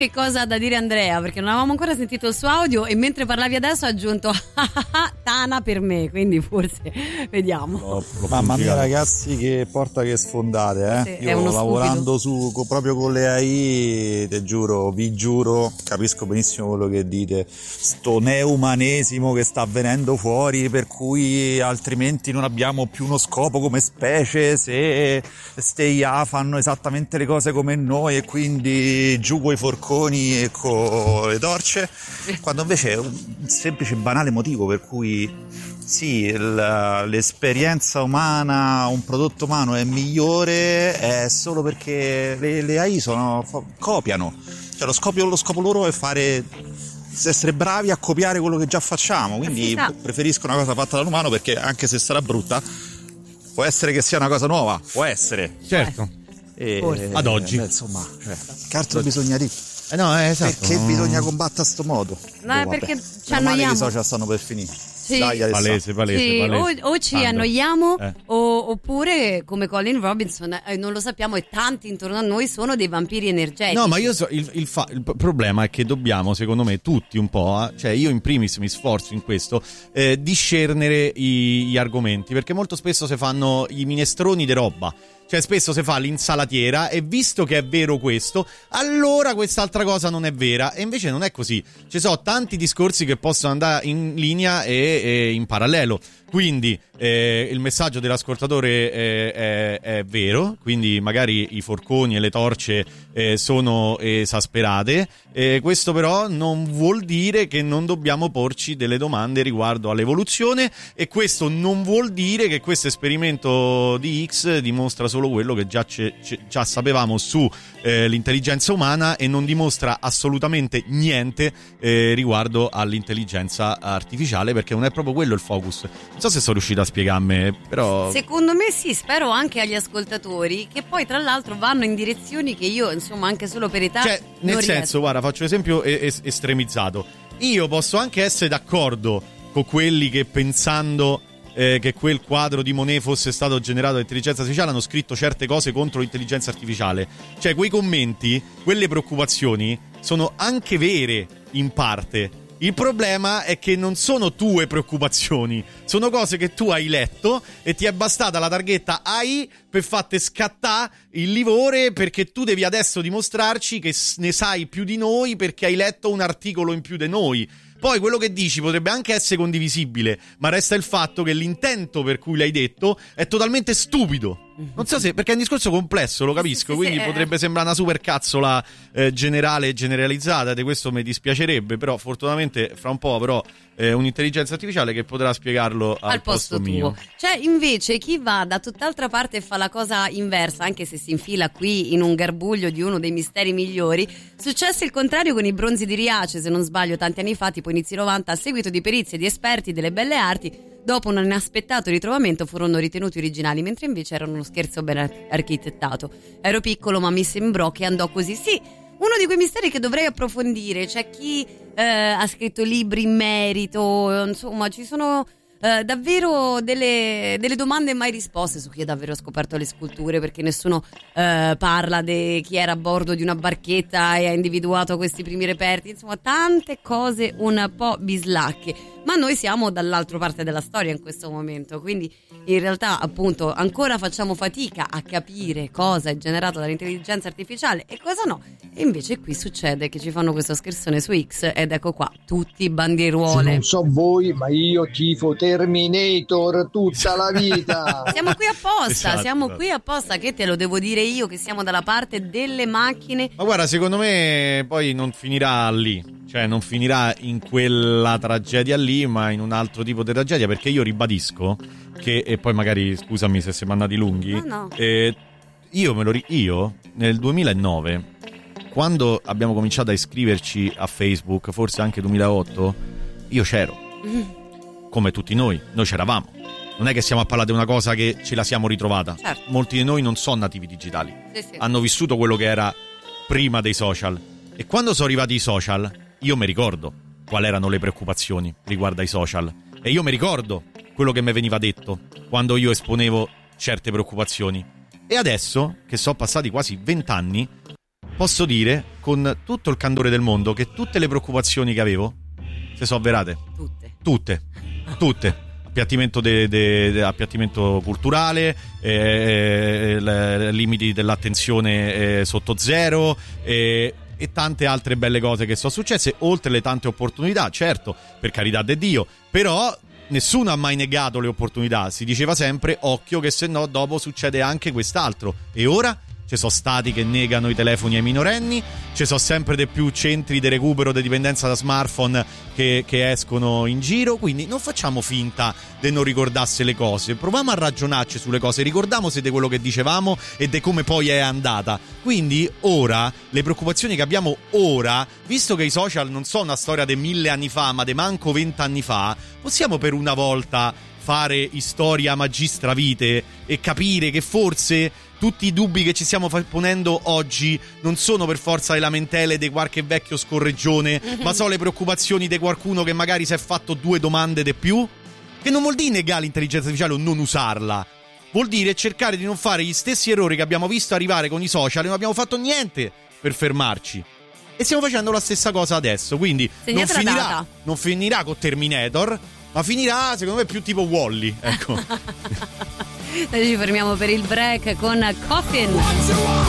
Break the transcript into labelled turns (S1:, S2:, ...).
S1: Che cosa ha da dire Andrea, perché non avevamo ancora sentito il suo audio e mentre parlavi adesso ha aggiunto Tana per me, quindi forse vediamo.
S2: Mamma mia ragazzi, che porta che sfondate,
S1: Sì,
S2: io lavorando proprio con le AI, vi giuro, capisco benissimo quello che dite, sto neumanesimo che sta venendo fuori, per cui altrimenti non abbiamo più uno scopo come specie se ste IA fanno esattamente le cose come noi e quindi giù coi forconi e con le torce, quando invece è un semplice banale motivo per cui sì, l'esperienza umana, un prodotto umano è migliore, è solo perché le AI copiano, cioè lo scopo loro è essere bravi a copiare quello che già facciamo, quindi preferisco una cosa fatta dall'umano, perché anche se sarà brutta può essere che sia una cosa nuova, può essere,
S3: certo, ad oggi
S2: insomma, che altro bisogna dire?
S3: No, esatto.
S2: Perché bisogna combattere a sto modo?
S1: No, perché ci
S2: annoiamo.
S1: annoiamo.
S2: I social stanno per finire.
S1: Sì.
S2: Dai,
S3: palese.
S1: Sì, o ci annoiamo oppure come Colin Robinson non lo sappiamo e tanti intorno a noi sono dei vampiri energetici.
S3: No, ma io il problema è che dobbiamo, secondo me, tutti un po', cioè io in primis mi sforzo in questo, discernere gli argomenti, perché molto spesso si fanno i minestroni di roba. Cioè spesso si fa l'insalatiera e visto che è vero questo, allora quest'altra cosa non è vera, e invece non è così. Ci sono tanti discorsi che possono andare in linea e in parallelo. Quindi il messaggio dell'ascoltatore è vero, quindi magari i forconi e le torce sono esasperate, questo però non vuol dire che non dobbiamo porci delle domande riguardo all'evoluzione, e questo non vuol dire che questo esperimento di X dimostra solo quello che già sapevamo su l'intelligenza umana e non dimostra assolutamente niente riguardo all'intelligenza artificiale, perché non è proprio quello il focus. Non so se sono riuscito a spiegarmi, però
S1: secondo me sì, spero anche agli ascoltatori, che poi tra l'altro vanno in direzioni che io insomma anche solo per età,
S3: cioè nel senso riesco. Guarda, faccio un esempio estremizzato. Io posso anche essere d'accordo con quelli che pensando che quel quadro di Monet fosse stato generato da intelligenza artificiale hanno scritto certe cose contro l'intelligenza artificiale. Cioè quei commenti, quelle preoccupazioni sono anche vere in parte. Il problema è che non sono tue preoccupazioni, sono cose che tu hai letto e ti è bastata la targhetta AI per farti scattare il livore, perché tu devi adesso dimostrarci che ne sai più di noi perché hai letto un articolo in più di noi. Poi quello che dici potrebbe anche essere condivisibile, ma resta il fatto che l'intento per cui l'hai detto è totalmente stupido. Non so se, perché è un discorso complesso, lo capisco, quindi potrebbe sembrare una super cazzola generalizzata, di questo mi dispiacerebbe, però fortunatamente fra un po' avrò un'intelligenza artificiale che potrà spiegarlo al posto mio.
S1: C'è invece chi va da tutt'altra parte e fa la cosa inversa, anche se si infila qui in un garbuglio di uno dei misteri migliori. Successe il contrario con i bronzi di Riace, se non sbaglio tanti anni fa, tipo inizi 90, a seguito di perizie di esperti delle belle arti. Dopo un inaspettato ritrovamento furono ritenuti originali, mentre invece erano uno scherzo ben architettato. Ero piccolo ma mi sembrò che andò così. Sì, uno di quei misteri che dovrei approfondire. C'è chi ha scritto libri in merito, insomma ci sono davvero delle domande mai risposte su chi ha davvero scoperto le sculture, perché nessuno parla di chi era a bordo di una barchetta e ha individuato questi primi reperti. Insomma tante cose un po' bislacche, ma noi siamo dall'altra parte della storia in questo momento, quindi in realtà appunto ancora facciamo fatica a capire cosa è generato dall'intelligenza artificiale e cosa no, e invece qui succede che ci fanno questo scherzone su X ed ecco qua tutti bandieruole.
S4: Non so voi, ma io tifo Terminator tutta la vita.
S1: Siamo qui apposta,
S3: esatto,
S1: siamo qui apposta, che te lo devo dire io che siamo dalla parte delle macchine.
S3: Ma guarda, secondo me poi non finirà lì, cioè non finirà in quella tragedia lì, ma in un altro tipo di tragedia, perché io ribadisco che, e poi magari scusami se siamo andati lunghi,
S1: no.
S3: Io nel 2009, quando abbiamo cominciato a iscriverci a Facebook, forse anche 2008, io c'ero. Come tutti noi c'eravamo. Non è che stiamo a parlare di una cosa che ce la siamo ritrovata.
S1: Certo.
S3: Molti di noi non sono nativi digitali.
S1: Sì.
S3: Hanno vissuto quello che era prima dei social. E quando sono arrivati i social, io mi ricordo quali erano le preoccupazioni riguardo ai social. E io mi ricordo quello che mi veniva detto quando io esponevo certe preoccupazioni. E adesso, che sono passati quasi 20 anni, posso dire con tutto il candore del mondo che tutte le preoccupazioni che avevo si sono avverate. Tutte. Appiattimento culturale, limiti dell'attenzione sotto zero, e tante altre belle cose che sono successe, oltre le tante opportunità, certo, per carità di Dio, però nessuno ha mai negato le opportunità, si diceva sempre occhio che se no dopo succede anche quest'altro. E ora ci sono stati che negano i telefoni ai minorenni, ci sono sempre di più centri di recupero di dipendenza da smartphone che escono in giro, quindi non facciamo finta di non ricordarsi le cose, proviamo a ragionarci sulle cose, ricordiamoci di quello che dicevamo e di come poi è andata. Quindi ora, le preoccupazioni che abbiamo ora, visto che i social non sono una storia di 1000 anni fa, ma di manco 20 anni fa, possiamo per una volta fare storia magistra vite e capire che forse tutti i dubbi che ci stiamo ponendo oggi non sono per forza le lamentele di qualche vecchio scorreggione, ma sono le preoccupazioni di qualcuno che magari si è fatto 2 domande di più. Che non vuol dire negare l'intelligenza artificiale o non usarla, vuol dire cercare di non fare gli stessi errori che abbiamo visto arrivare con i social e non abbiamo fatto niente per fermarci. E stiamo facendo la stessa cosa adesso, quindi non finirà con Terminator, ma finirà secondo me più tipo Wall-E, ecco.
S1: Noi ci fermiamo per il break con Coffin.